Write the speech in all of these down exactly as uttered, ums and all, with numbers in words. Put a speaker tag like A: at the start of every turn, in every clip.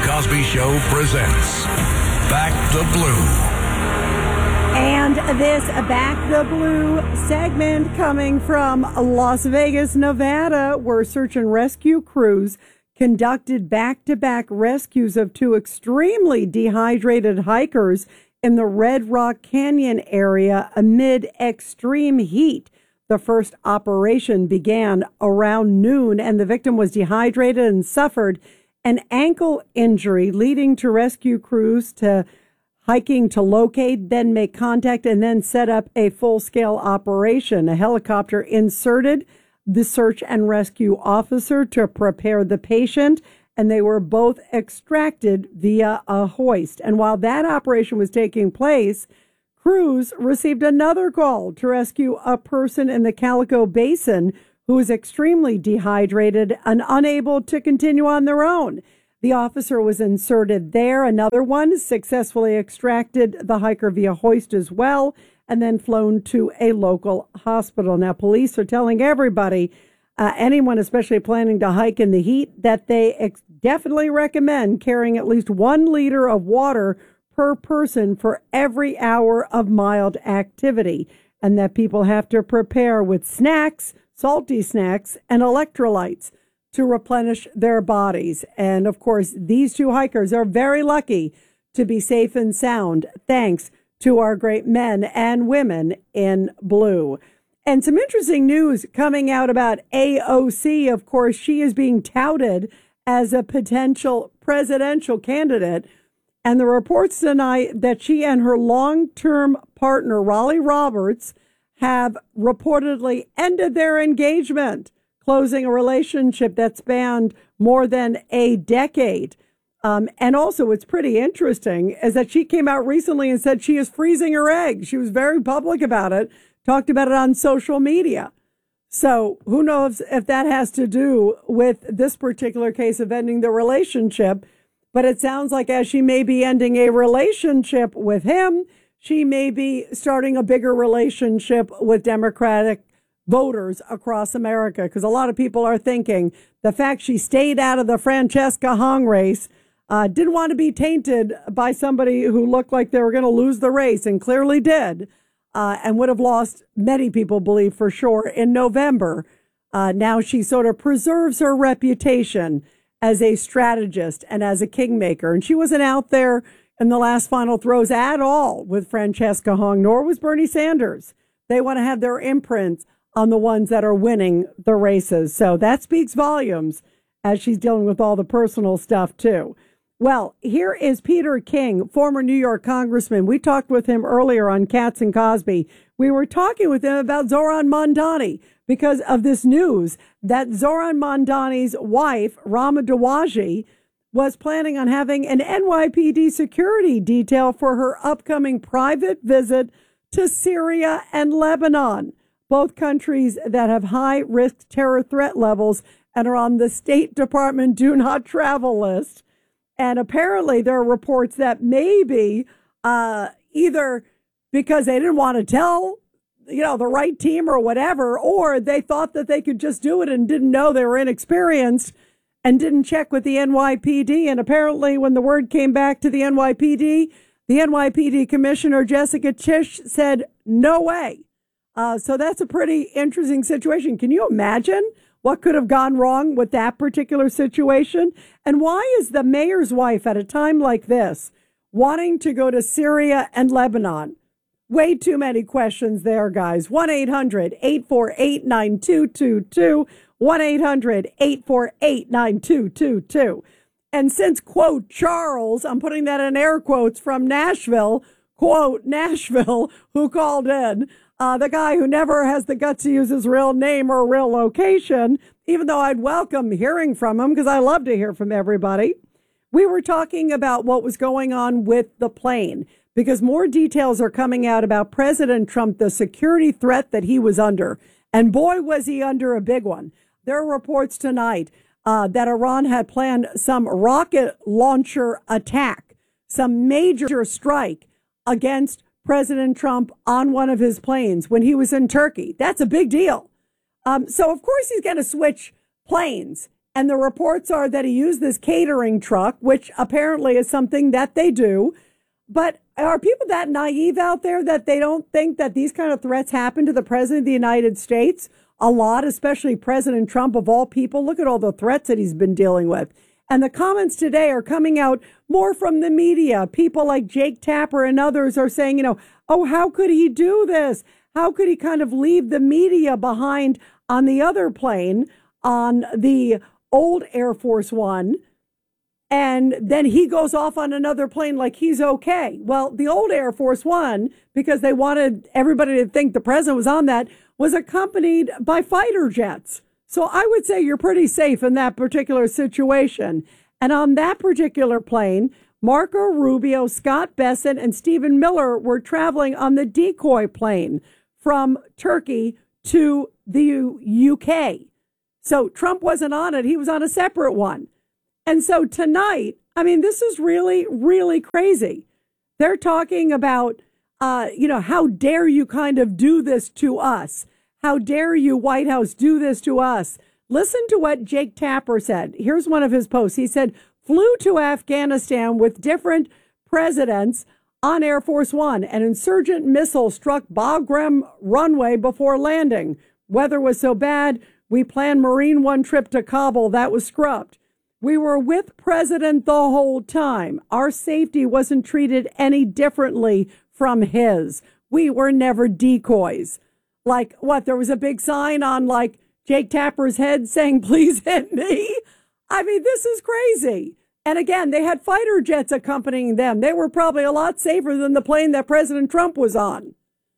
A: Cosby Show presents Back the Blue.
B: And this Back the Blue segment coming from Las Vegas, Nevada, where search and rescue crews conducted back-to-back rescues of two extremely dehydrated hikers in the Red Rock Canyon area amid extreme heat. The first operation began around noon, and the victim was dehydrated and suffered an ankle injury, leading to rescue crews to hiking to locate, then make contact, and then set up a full-scale operation. A helicopter inserted the search and rescue officer to prepare the patient, and they were both extracted via a hoist. And while that operation was taking place, crews received another call to rescue a person in the Calico Basin who was extremely dehydrated and unable to continue on their own. The officer was inserted there. Another one successfully extracted the hiker via hoist as well, and then flown to a local hospital. Now, police are telling everybody, uh, anyone especially planning to hike in the heat, that they ex- definitely recommend carrying at least one liter of water per person for every hour of mild activity, and that people have to prepare with snacks, salty snacks, and electrolytes to replenish their bodies. And of course, these two hikers are very lucky to be safe and sound, thanks to our great men and women in blue. And some interesting news coming out about A O C. Of course, she is being touted as a potential presidential candidate. And the reports tonight that she and her long-term partner, Raleigh Roberts, have reportedly ended their engagement, closing a relationship that spanned more than a decade. Um, and also, what's pretty interesting is that she came out recently and said she is freezing her eggs. She was very public about it, talked about it on social media. So who knows if that has to do with this particular case of ending the relationship. But it sounds like as she may be ending a relationship with him, she may be starting a bigger relationship with Democratic voters across America, because a lot of people are thinking the fact she stayed out of the Francesca Hong race, uh, didn't want to be tainted by somebody who looked like they were going to lose the race and clearly did, uh, and would have lost, many people believe for sure, in November. Uh, now she sort of preserves her reputation as a strategist and as a kingmaker. And she wasn't out there in the last final throws at all with Francesca Hong, nor was Bernie Sanders. They want to have their imprints on the ones that are winning the races. So that speaks volumes as she's dealing with all the personal stuff too. Well, here is Peter King, former New York congressman. We talked with him earlier on Katz and Cosby. We were talking with him about Zohran Mamdani because of this news that Zohran Mamdani's wife, Rama Dawaji, was planning on having an N Y P D security detail for her upcoming private visit to Syria and Lebanon, both countries that have high-risk terror threat levels and are on the State Department do not travel list. And apparently there are reports that maybe uh, either because they didn't want to tell, you know, the right team or whatever, or they thought that they could just do it and didn't know they were inexperienced and didn't check with the N Y P D. And apparently when the word came back to the N Y P D, the N Y P D Commissioner Jessica Tisch said, no way. Uh, so that's a pretty interesting situation. Can you imagine what could have gone wrong with that particular situation? And why is the mayor's wife at a time like this wanting to go to Syria and Lebanon? Way too many questions there, guys. one eight hundred eight four eight nine two two two. one eight hundred eight four eight nine two two two. And since, quote, Charles, I'm putting that in air quotes, from Nashville, quote, Nashville, who called in, Uh, the guy who never has the guts to use his real name or real location, even though I'd welcome hearing from him because I love to hear from everybody. We were talking about what was going on with the plane because more details are coming out about President Trump, the security threat that he was under. And boy, was he under a big one. There are reports tonight uh, that Iran had planned some rocket launcher attack, some major strike against President Trump on one of his planes when he was in Turkey. That's a big deal. Um, so, of course, he's going to switch planes And the reports are that he used this catering truck, which apparently is something that they do. But are people that naive out there that they don't think that these kind of threats happen to the president of the United States? A lot, especially President Trump of all people. Look at all the threats that he's been dealing with. And the comments today are coming out more from the media. People like Jake Tapper and others are saying, you know, oh, how could he do this? How could he kind of leave the media behind on the other plane, on the old Air Force One, and then he goes off on another plane like he's okay? Well, the old Air Force One, because they wanted everybody to think the president was on that, was accompanied by fighter jets. So I would say you're pretty safe in that particular situation. And on that particular plane, Marco Rubio, Scott Bessent, and Stephen Miller were traveling on the decoy plane from Turkey to the U K. So Trump wasn't on it. He was on a separate one. And so tonight, I mean, this is really, really crazy. They're talking about, uh, you know, how dare you kind of do this to us? How dare you, White House, do this to us? Listen to what Jake Tapper said. Here's one of his posts. He said, flew to Afghanistan with different presidents on Air Force One. An insurgent missile struck Bagram runway before landing. Weather was so bad, we planned Marine One trip to Kabul. That was scrubbed. We were with President the whole time. Our safety wasn't treated any differently from his. We were never decoys. Like, what, there was a big sign on, like, Jake Tapper's head saying, please hit me? I mean, this is crazy. And again, they had fighter jets accompanying them. They were probably a lot safer than the plane that President Trump was on.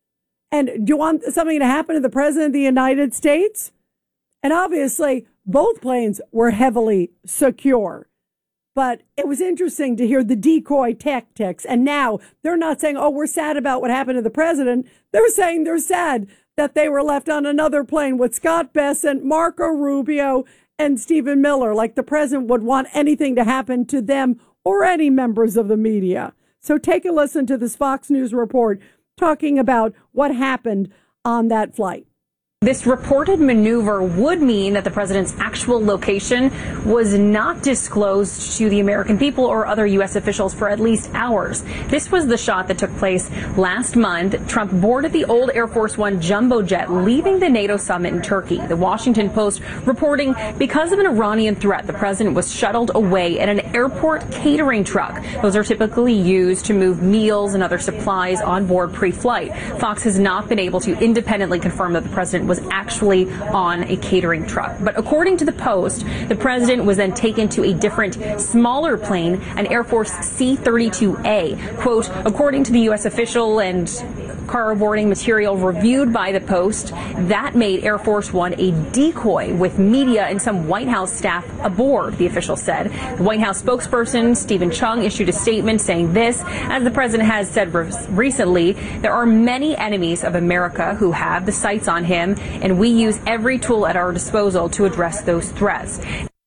B: And do you want something to happen to the president of the United States? And obviously, both planes were heavily secure. But it was interesting to hear the decoy tactics. And now they're not saying, oh, we're sad about what happened to the president. They're saying they're sad that they were left on another plane with Scott Bessent, Marco Rubio, and Stephen Miller, like the president would want anything to happen to them or any members of the media. So take a listen to this Fox News report talking about what happened on that flight.
C: This reported maneuver would mean that the president's actual location was not disclosed to the American people or other U S officials for at least hours. This was the shot that took place last month. Trump boarded the old Air Force One jumbo jet, leaving the NATO summit in Turkey. The Washington Post reporting because of an Iranian threat, the president was shuttled away in an airport catering truck. Those are typically used to move meals and other supplies on board pre-flight. Fox has not been able to independently confirm that the president was actually on a catering truck. But according to the Post, the president was then taken to a different, smaller plane, an Air Force C thirty-two A. Quote, according to the U S official and corroborating material reviewed by the Post, that made Air Force One a decoy with media and some White House staff aboard, the official said. The White House spokesperson, Stephen Chung, issued a statement saying this, as the president has said re- recently, there are many enemies of America who have the sights on him, and we use every tool at our disposal to address those threats.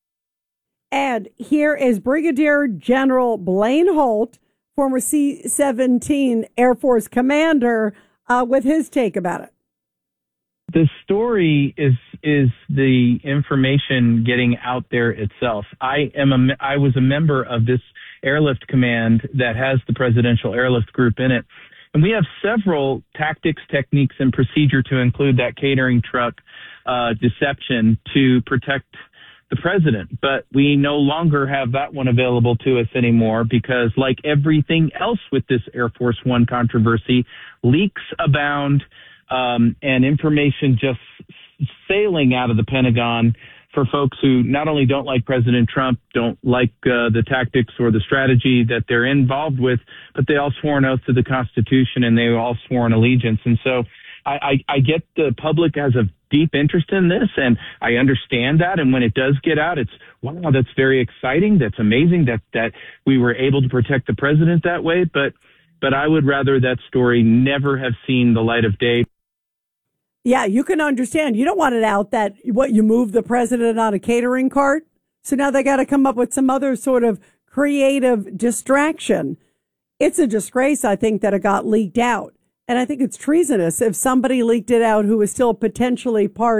B: And here is Brigadier General Blaine Holt, former C seventeen Air Force commander, uh, with his take about it.
D: The story is is the information getting out there itself. I am a, I was a member of this airlift command that has the Presidential Airlift Group in it. And we have several tactics, techniques, and procedure to include that catering truck uh, deception to protect the president. But we no longer have that one available to us anymore because, like everything else with this Air Force One controversy, leaks abound um, and information just sailing out of the Pentagon for folks who not only don't like President Trump, don't like uh, the tactics or the strategy that they're involved with, but they all swore an oath to the Constitution and they all swore an allegiance. And so I, I, I get the public has a deep interest in this, and I understand that. And when it does get out, it's, wow, that's very exciting. That's amazing that, that we were able to protect the president that way. But, but I would rather that story never have seen the light of day.
B: Yeah, you can understand. You don't want it out that what you moved the president on a catering cart. So now they got to come up with some other sort of creative distraction. It's a disgrace, I think, that it got leaked out. And I think it's treasonous if somebody leaked it out who is still potentially part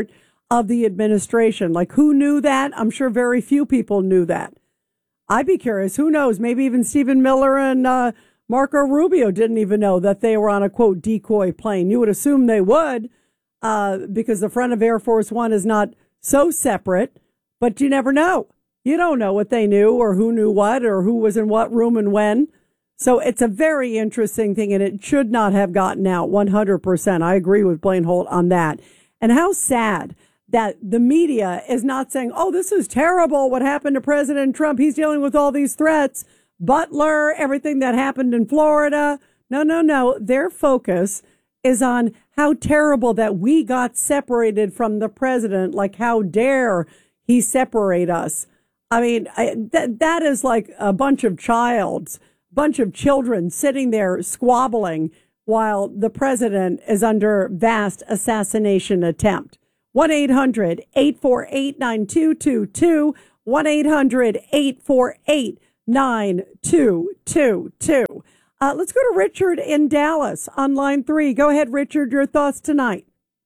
B: of the administration. Like, who knew that? I'm sure very few people knew that. I'd be curious. Who knows? Maybe even Stephen Miller and uh, Marco Rubio didn't even know that they were on a, quote, decoy plane. You would assume they would uh, because the front of Air Force One is not so separate, but you never know. You don't know what they knew or who knew what or who was in what room and when. So it's a very interesting thing, and it should not have gotten out one hundred percent. I agree with Blaine Holt on that. And how sad that the media is not saying, oh, this is terrible what happened to President Trump. He's dealing with all these threats. Butler, everything that happened in Florida. No, no, no. Their focus is on how terrible that we got separated from the president. Like, how dare he separate us? I mean, I, that that is like a bunch of childs. Bunch of children sitting there squabbling while the president is under vast assassination attempt. one eight hundred eight four eight nine two two two. one eight hundred eight four eight nine two two two. Uh, let's go to Richard in Dallas on line three. Go ahead, Richard. Your thoughts tonight.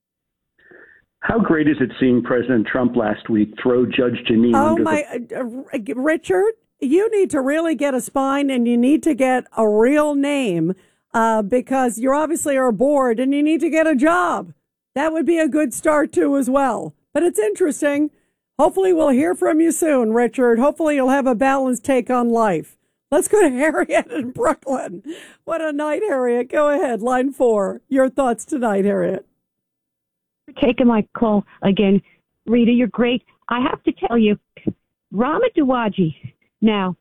E: How great is it seeing President Trump last week throw Judge Jeanine
B: oh
E: under
B: my,
E: the...
B: uh, Richard? You need to really get a spine and you need to get a real name uh, because you obviously are bored and you need to get a job. That would be a good start too as well. But it's interesting. Hopefully we'll hear from you soon, Richard. Hopefully you'll have a balanced take on life. Let's go to Harriet in Brooklyn. What a night, Harriet. Go ahead. Line four. Your thoughts tonight, Harriet.
F: For taking my call again. Rita, you're great. I have to tell you, Rama Dawaji, now,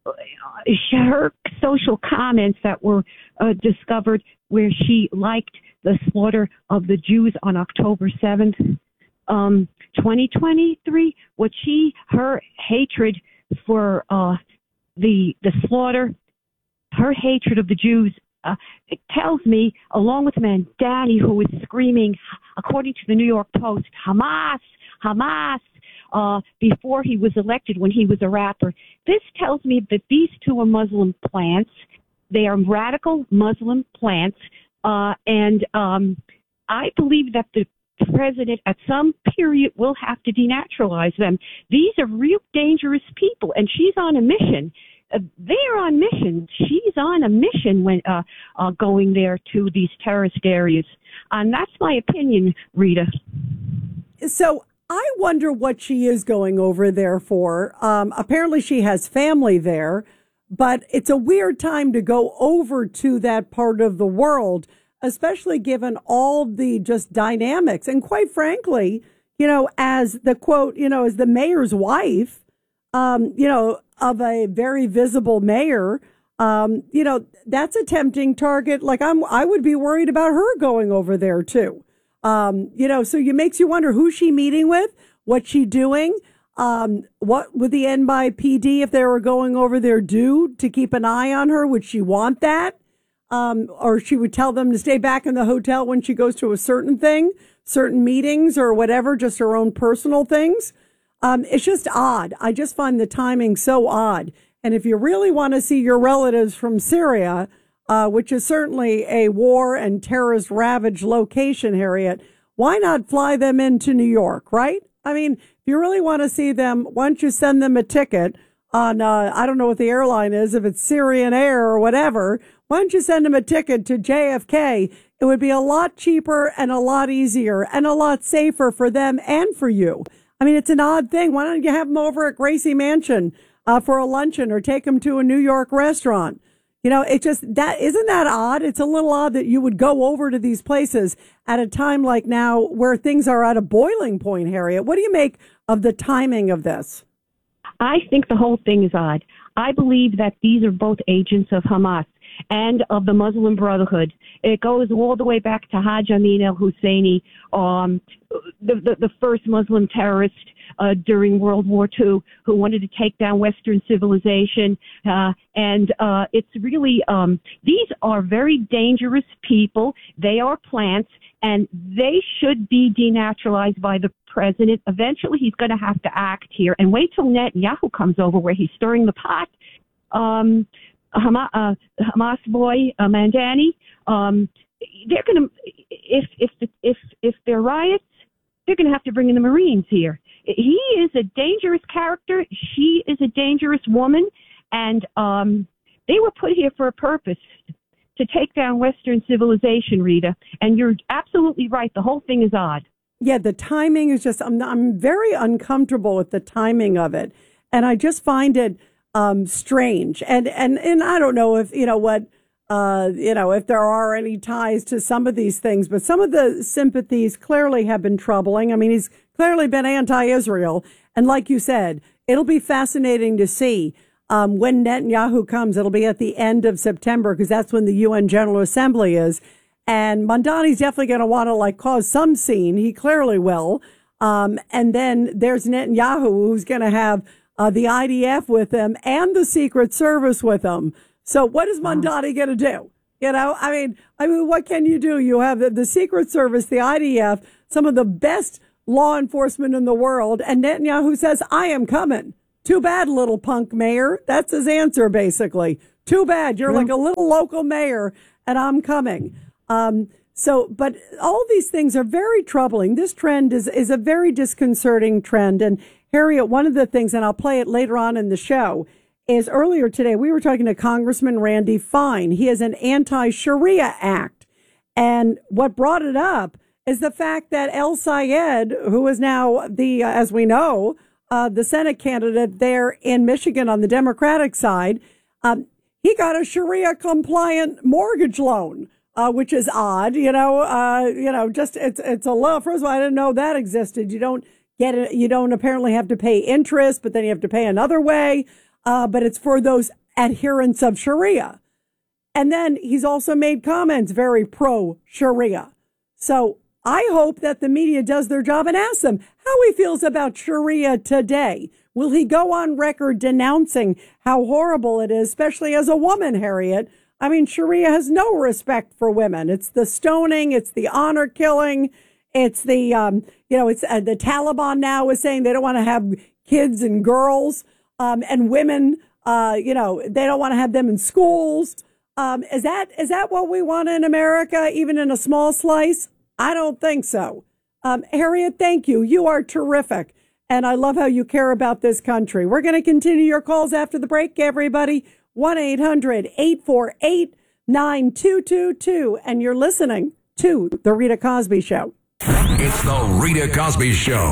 F: her social comments that were uh, discovered where she liked the slaughter of the Jews on October seventh, um, twenty twenty-three, what she, her hatred for uh, the the slaughter, her hatred of the Jews, uh, it tells me, along with Mandani, who was screaming, according to the New York Post, Hamas, Hamas, Uh, before he was elected when he was a rapper. This tells me that these two are Muslim plants. They are radical Muslim plants. Uh, and um, I believe that the president at some period will have to denaturalize them. These are real dangerous people, and she's on a mission. Uh, they're on mission. She's on a mission when uh, uh, going there to these terrorist areas. And that's my opinion, Rita.
B: So I wonder what she is going over there for. Um, apparently she has family there, but it's a weird time to go over to that part of the world, especially given all the just dynamics. And quite frankly, you know, as the quote, you know, as the mayor's wife, um, you know, of a very visible mayor, um, you know, that's a tempting target. Like I'm, I would be worried about her going over there too. Um, you know, so it makes you wonder who's she meeting with, what's she doing, um, what would the N Y P D, if they were going over there, do to keep an eye on her? Would she want that? Um, or she would tell them to stay back in the hotel when she goes to a certain thing, certain meetings or whatever, just her own personal things. Um, it's just odd. I just find the timing so odd. And if you really want to see your relatives from Syria, Uh, which is certainly a war and terrorist ravaged location, Harriet, why not fly them into New York, right? I mean, if you really want to see them, why don't you send them a ticket on, uh, I don't know what the airline is, if it's Syrian Air or whatever, why don't you send them a ticket to J F K? It would be a lot cheaper and a lot easier and a lot safer for them and for you. I mean, it's an odd thing. Why don't you have them over at Gracie Mansion uh, for a luncheon or take them to a New York restaurant? You know, it just, that, isn't that odd? It's a little odd that you would go over to these places at a time like now where things are at a boiling point, Harriet. What do you make of the timing of this?
F: I think the whole thing is odd. I believe that these are both agents of Hamas and of the Muslim Brotherhood. It goes all the way back to Haj Amin al-Husseini, um, the, the, the first Muslim terrorist uh, during World War Two who wanted to take down Western civilization. Uh, and uh, it's really, um, these are very dangerous people. They are plants, and they should be denaturalized by the president. Eventually, he's going to have to act here. And wait till Netanyahu comes over where he's stirring the pot. Um, Hamas, uh, Hamas boy, uh, Mandani, um, they're going to, if, if, if, if there are riots, they're going to have to bring in the Marines here. He is a dangerous character. She is a dangerous woman. And um, they were put here for a purpose, to take down Western civilization, Rita. And you're absolutely right. The whole thing is odd.
B: Yeah, the timing is just, I'm, I'm very uncomfortable with the timing of it. And I just find it um, strange. And, and, and I don't know if, you know, what, uh, you know, if there are any ties to some of these things, but some of the sympathies clearly have been troubling. I mean, he's clearly been anti-Israel. And like you said, it'll be fascinating to see um, when Netanyahu comes. It'll be at the end of September, because that's when the U N General Assembly is. And Mamdani's definitely going to want to like cause some scene. He clearly will. Um, and then there's Netanyahu, who's going to have uh, the I D F with him and the Secret Service with him. So what is Mamdani going to do? You know, I mean, I mean, what can you do? You have the, the Secret Service, the I D F, some of the best law enforcement in the world, and Netanyahu says, I am coming. Too bad, little punk mayor. That's his answer, basically. Too bad. You're like a little local mayor, and I'm coming. Um, so, but all these things are very troubling. This trend is, is a very disconcerting trend. And Harriet, one of the things, and I'll play it later on in the show, is earlier today, we were talking to Congressman Randy Fine. He has an anti-Sharia act. And what brought it up is the fact that El Sayed, who is now the, uh, as we know, uh, the Senate candidate there in Michigan on the Democratic side, um, he got a Sharia compliant mortgage loan. Uh, which is odd, you know, uh, you know, just it's, it's a low. First of all, I didn't know that existed. You don't get it. You don't apparently have to pay interest, but then you have to pay another way. Uh, but it's for those adherents of Sharia. And then he's also made comments very pro Sharia. So I hope that the media does their job and asks him how he feels about Sharia today. Will he go on record denouncing how horrible it is, especially as a woman, Harriet? I mean, Sharia has no respect for women. It's the stoning. It's the honor killing. It's the, um, you know, it's uh, the Taliban now is saying they don't want to have kids and girls um, and women. Uh, you know, they don't want to have them in schools. Um, is that is that what we want in America, even in a small slice? I don't think so. Um, Harriet, thank you. You are terrific. And I love how you care about this country. We're going to continue your calls after the break, everybody. one eight hundred eight four eight nine two two two. And you're listening to The Rita Cosby Show.
A: It's The Rita Cosby Show.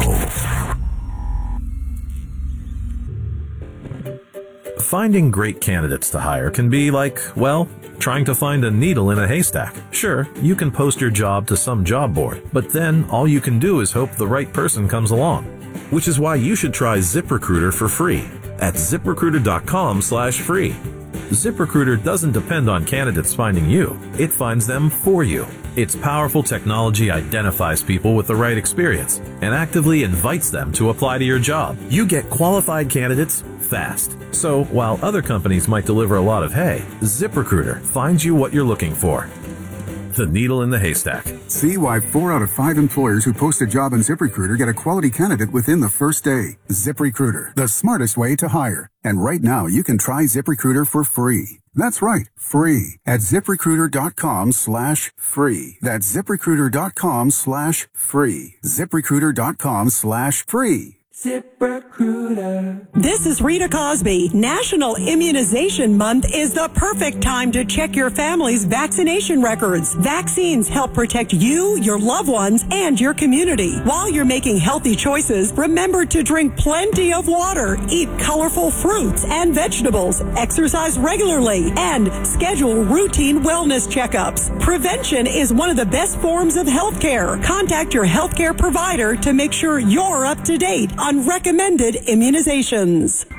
G: Finding great candidates to hire can be like, well, trying to find a needle in a haystack. Sure, you can post your job to some job board, but then all you can do is hope the right person comes along. Which is why you should try ZipRecruiter for free at ZipRecruiter.com slash free. ZipRecruiter doesn't depend on candidates finding you. It finds them for you. Its powerful technology identifies people with the right experience and actively invites them to apply to your job. You get qualified candidates fast. So while other companies might deliver a lot of hay, ZipRecruiter finds you what you're looking for. The needle in the haystack.
H: See why four out of five employers who post a job on ZipRecruiter get a quality candidate within the first day. ZipRecruiter, the smartest way to hire. And right now, you can try ZipRecruiter for free. That's right, free at ZipRecruiter.com slash free. That's ZipRecruiter.com slash free. ZipRecruiter.com slash free.
I: ZipRecruiter. This is Rita Cosby. National Immunization Month is the perfect time to check your family's vaccination records. Vaccines help protect you, your loved ones, and your community. While you're making healthy choices, remember to drink plenty of water, eat colorful fruits and vegetables, exercise regularly, and schedule routine wellness checkups. Prevention is one of the best forms of health care. Contact your healthcare provider to make sure you're up to date on recommended immunizations.